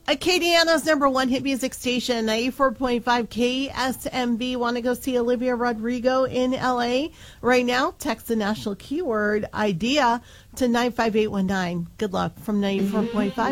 Acadiana's number one hit music station, 94.5 KSMB. Want to go see Olivia Rodrigo in LA right now? Text the national keyword IDEA to 95819. Good luck from 94.5